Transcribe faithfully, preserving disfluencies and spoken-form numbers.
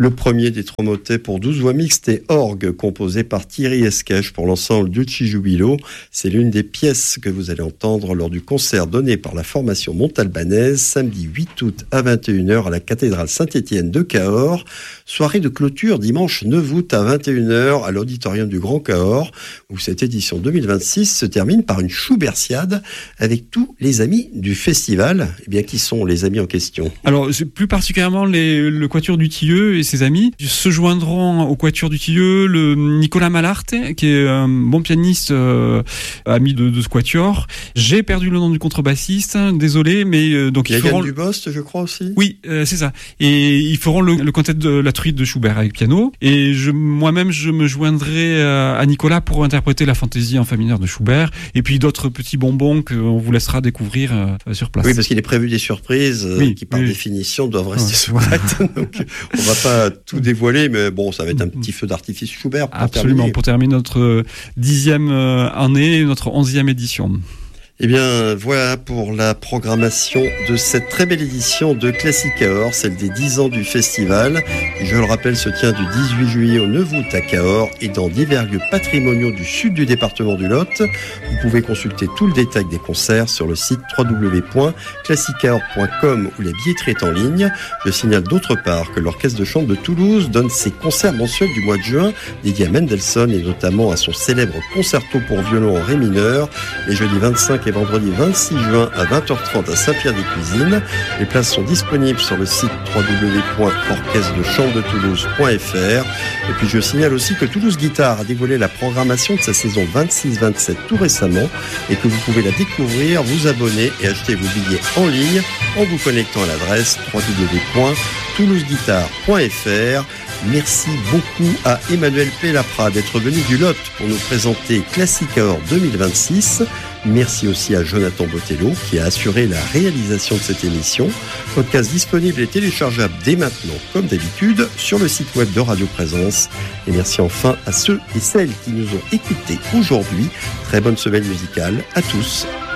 Le premier des trois motets pour douze voix mixtes et orgue, composé par Thierry Esquèche pour l'ensemble Ducci Jubilo. C'est l'une des pièces que vous allez entendre lors du concert donné par la formation montalbanaise samedi huit août à vingt et une heures à la cathédrale Saint-Étienne de Cahors. Soirée de clôture dimanche neuf août à vingt et une heures à l'auditorium du Grand Cahors, où cette édition deux mille vingt-six se termine par une Schubertiade avec tous les amis du festival. Eh bien, qui sont les amis en question ? Alors, c'est plus particulièrement les, le Quatuor du Tilleux et ses amis. Se joindront au Quatuor du Tilleux le Nicolas Malarte, qui est un bon pianiste, euh, ami de, de ce Quatuor. J'ai perdu le nom du contrebassiste, désolé, mais euh, donc il y a ils feront Yann Dubost, je crois aussi. Oui, euh, c'est ça. Et ils feront le, le quintet de la truite de Schubert avec piano. Et je, moi-même, je me joindrai euh, à Nicolas pour interpréter la fantaisie en fa mineur de Schubert. Et puis d'autres petits bonbons qu'on vous laissera découvrir euh, sur place. Oui, parce qu'il est prévu des surprises euh, oui, qui, par oui. définition, doivent rester ouais. secrètes. Donc, on va pas tout dévoiler, mais bon, ça va être un petit feu d'artifice Schubert pour Absolument, terminer. pour terminer notre dixième année, notre onzième édition. Eh bien, voilà pour la programmation de cette très belle édition de Classic Cahors, celle des dix ans du festival, qui, je le rappelle, se tient du dix-huit juillet au neuf août à Cahors et dans divers lieux patrimoniaux du sud du département du Lot. Vous pouvez consulter tout le détail des concerts sur le site w w w point classic cahors point com où la billetterie est en ligne. Je signale d'autre part que l'Orchestre de chambre de Toulouse donne ses concerts mensuels du mois de juin, dédiés à Mendelssohn et notamment à son célèbre concerto pour violon en ré mineur, les jeudis vingt-cinq et vendredi vingt-six juin à vingt heures trente à Saint-Pierre-des-Cuisines. Les places sont disponibles sur le site w w w point orchestre de chambre de toulouse point f r. Et puis je signale aussi que Toulouse Guitare a dévoilé la programmation de sa saison vingt-six vingt-sept tout récemment et que vous pouvez la découvrir, vous abonner et acheter vos billets en ligne en vous connectant à l'adresse w w w point toulouse guitare point f r. Merci beaucoup à Emmanuel Pellapra d'être venu du Lot pour nous présenter Classic Cahors deux mille vingt-six. Merci aussi à Jonathan Botello qui a assuré la réalisation de cette émission. Podcast disponible et téléchargeable dès maintenant, comme d'habitude, sur le site web de Radio Présence. Et merci enfin à ceux et celles qui nous ont écoutés aujourd'hui. Très bonne semaine musicale à tous.